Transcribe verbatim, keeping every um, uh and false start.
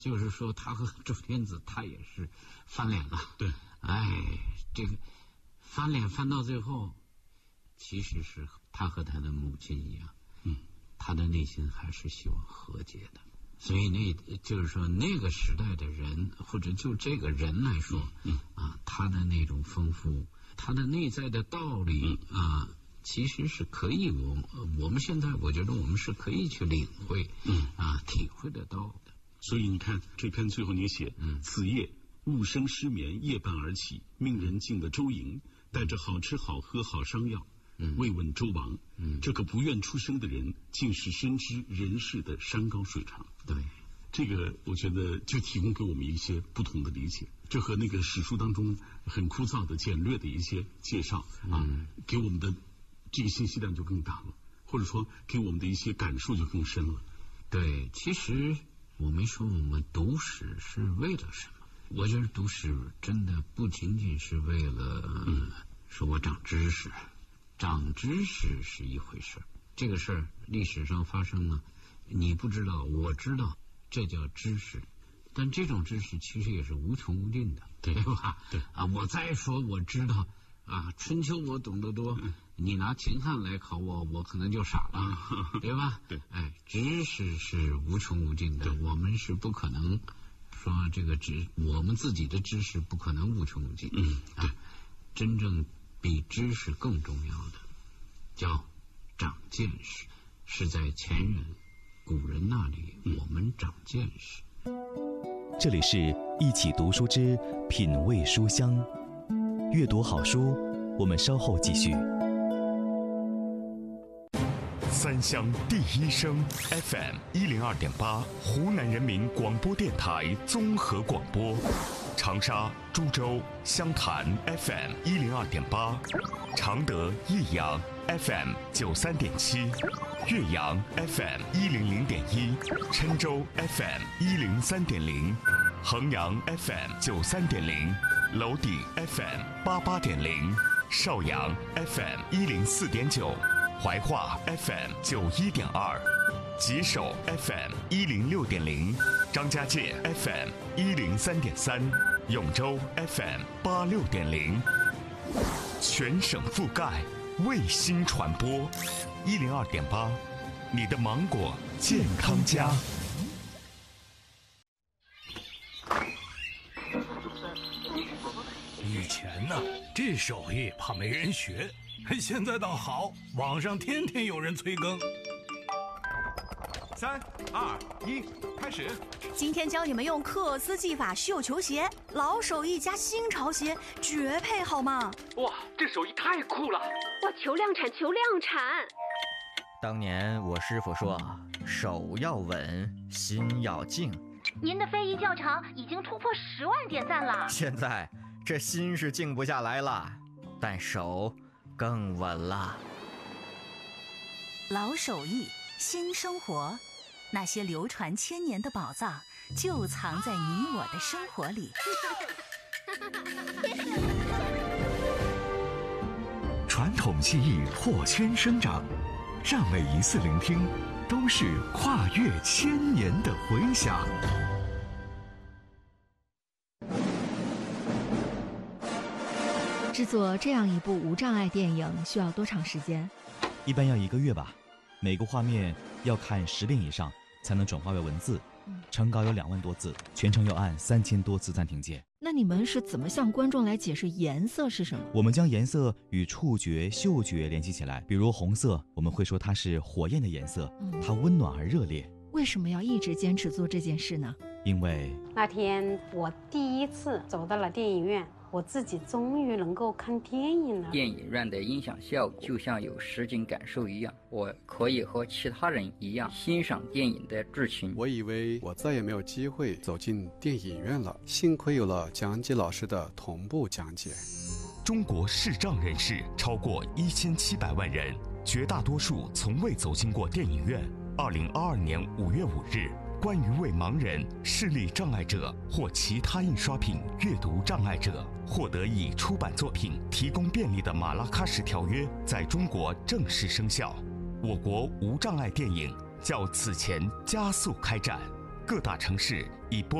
就是说他和周天子他也是翻脸了。 对， 哎，这个翻脸翻到最后，其实是他和他的母亲一样， 嗯， 他的内心还是希望和解的。所以那就是说那个时代的人，或者就这个人来说， 嗯啊，他的那种丰富，他的内在的道理啊，其实是可以我我们现在我觉得我们是可以去领会， 嗯啊，体会得到的。 所以你看这篇最后你写， 嗯， 此夜雾生失眠，夜半而起，命人进了周营，带着好吃好喝好伤药， 嗯， 慰问周王。 嗯， 这个不愿出声的人，竟是深知人世的山高水长。 对， 这个我觉得就提供给我们一些不同的理解，这和那个史书当中很枯燥的简略的一些介绍啊， 嗯， 给我们的这个信息量就更大了，或者说给我们的一些感受就更深了。 对，其实我没说我们读史是为了什么，我觉得读史真的不仅仅是为了，嗯，说我长知识，长知识是一回事，这个事儿历史上发生了，你不知道，我知道，这叫知识。但这种知识其实也是无穷无尽的， 对吧？ 对啊，我再说我知道啊，春秋我懂得多，嗯，你拿秦汉来考我，我可能就傻了，嗯，对吧？ 对， 哎，知识是无穷无尽的，我们是不可能说这个知，我们自己的知识不可能无穷无尽。 嗯，对， 啊，真正比知识更重要的叫长见识，是在前人古人那里，我们长见识。 这里是一起读书之品味书香，阅读好书，我们稍后继续。 三湘第一声 F M 一零二点八，湖南人民广播电台综合广播。长沙、株洲、湘潭 F M 一零二点八，常德、益阳 F M 九三点七，岳阳 F M 一零零点一，郴州 F M 一零三点零，衡阳 F M 九三点零，娄底 F M 八八点零，邵阳 F M 一零四点九，怀化 F M 九一点二，吉首 F M 一零六点零，张家界 F M 一零三点三，永州 F M 八六点零，全省覆盖，卫星传播，一零二点八，你的芒果健康家。 以前呢，这手艺怕没人学，现在倒好，网上天天有人催更。 三二一，开始！ 今天教你们用克斯技法绣球鞋，老手艺加新潮鞋，绝配好吗？ 哇，这手艺太酷了！ 哇，求量产，求量产！ 当年我师傅说，手要稳，心要静。 您的非遗教程已经突破十万点赞了。 现在这心是静不下来了，但手更稳了。 老手艺，新生活。那些流传千年的宝藏，就藏在你我的生活里。 传统技艺破圈生长，让每一次聆听都是跨越千年的回响。 制作这样一部无障碍电影需要多长时间？ 一般要一个月吧，每个画面要看十遍以上才能转化为文字，程稿有两万多字，全程要按三千多次暂停键。 那你们是怎么向观众来解释颜色是什么？ 我们将颜色与触觉、嗅觉联系起来，比如红色，我们会说它是火焰的颜色，嗯、它温暖而热烈。 为什么要一直坚持做这件事呢？ 因为那天我第一次走到了电影院，我自己终于能够看电影了。 电影院的音响效果就像有实景感受一样，我可以和其他人一样欣赏电影的剧情。 我以为我再也没有机会走进电影院了，幸亏有了讲解老师的同步讲解。 中国视障人士超过一千七百万人，绝大多数从未走进过电影院。二零二二年五月五日，关于为盲人、视力障碍者或其他印刷品阅读障碍者获得以出版作品提供便利的马拉喀什条约在中国正式生效。我国无障碍电影较此前加速开展， 各大城市已播。